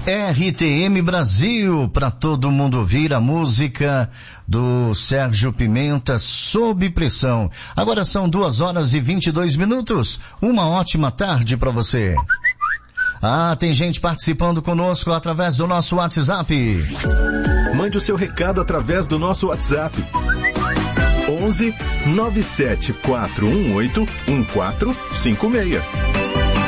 RTM Brasil, para todo mundo ouvir a música do Sérgio Pimenta, Sob Pressão. Agora são 2h22. Uma ótima tarde para você. Tem gente participando conosco através do nosso WhatsApp. Mande o seu recado através do nosso WhatsApp. 11 97418 1456.